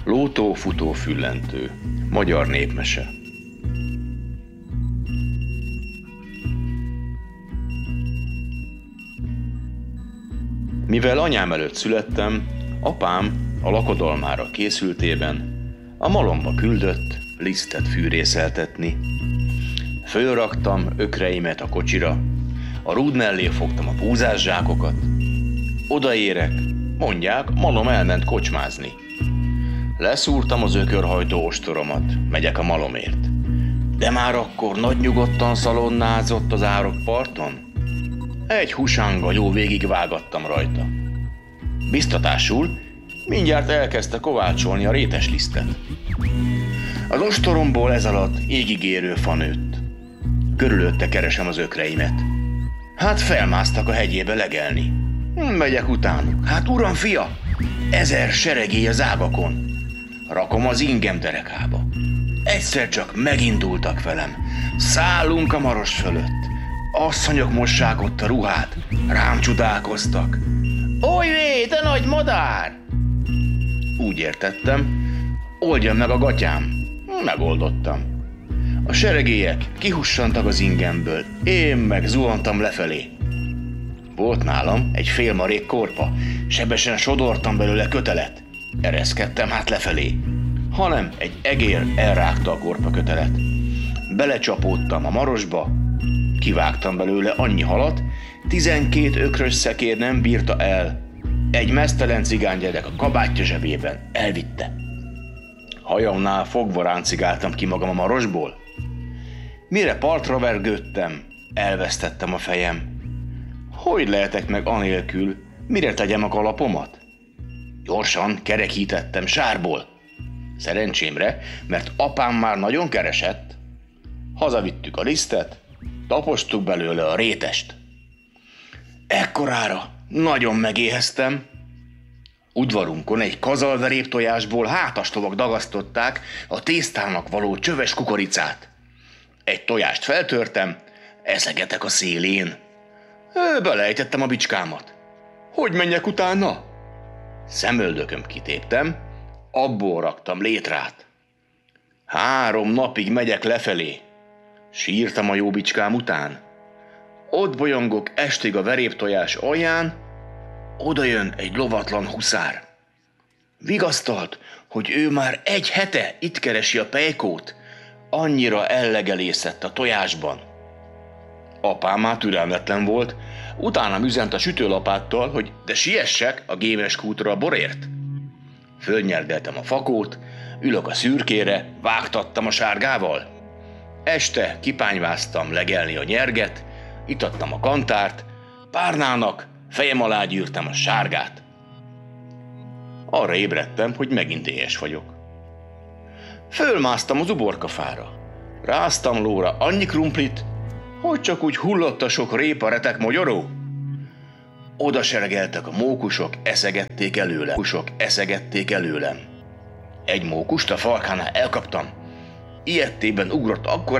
Lótó, futó, füllentő. Magyar népmese. Mivel anyám előtt születtem, apám a lakodalmára készültében a malomba küldött lisztet fűrészeltetni. Fölraktam ökreimet a kocsira, a rúd mellé fogtam a búzászsákokat. Odaérek, mondják, malom elment kocsmázni. Leszúrtam az ökörhajtó ostoromat, megyek a malomért. De már akkor nagy nyugodtan szalonnázott az árokparton. Egy husánga jó végigvágattam rajta. Biztatásul mindjárt elkezdte kovácsolni a réteslisztet. Az ostoromból ez alatt égigérő fa nőtt. Körülötte keresem az ökreimet. Hát felmásztak a hegyébe legelni. Megyek utánuk. Hát uram, fia, 1000 seregély az ágakon. Rakom az ingem derekába. Egyszer csak megindultak velem. Szállunk a maros fölött. Asszonyok mossák ott a ruhát. Rám csodálkoztak. Ojjé, te nagy madár! Úgy értettem, oldjam meg a gatyám. Megoldottam. A seregélyek kihussantak az ingemből, én meg zuhantam lefelé. Volt nálam egy félmarék korpa, sebesen sodortam belőle kötelet. Ereszkedtem hát lefelé, hanem egy egér elrágta a korpa kötelet. Belecsapódtam a marosba, kivágtam belőle annyi halat, 12 ökrös szekér nem bírta el. Egy meztelen cigánygyerek a kabátja zsebében elvitte. Hajamnál fogva ráncigáltam ki magam a marosból. Mire partra vergődtem, elvesztettem a fejem. Hogy lehetek meg anélkül, mire tegyem a kalapomat? Gyorsan kerekítettem sárból. Szerencsémre, mert apám már nagyon keresett. Hazavittük a lisztet, tapostuk belőle a rétest. Ekkorára nagyon megéheztem. Udvarunkon egy kazalverép tojásból hátastovak dagasztották a tésztának való csöves kukoricát. Egy tojást feltörtem, eszegetek a szélén. Belejtettem a bicskámat. Hogy menjek utána? Szemöldököm kitéptem, abból raktam létrát. 3 napig megyek lefelé. Sírtam a jó bicskám után. Ott bolyongok estig a veréptojás alján, oda jön egy lovatlan huszár. Vigasztalt, hogy ő már 1 hete itt keresi a pejkót, annyira ellegelészett a tojásban. Apám már türelmetlen volt, utánam üzent a sütőlapáttal, hogy de siessek a gémes kútra a borért. Fölnyergeltem a fakót, ülök a szürkére, vágtattam a sárgával. Este kipányváztam legelni a nyerget, itattam a kantárt, párnának fejem alá gyűrtem a sárgát. Arra ébredtem, hogy megint éhes vagyok. Fölmásztam az uborkafára. Ráztam lóra annyi krumplit, hogy csak úgy hullott a sok répa retek mogyoró. Oda seregeltek a mókusok, eszegették előlem. Egy mókust a farkánál elkaptam. Ilyettében ugrott akkor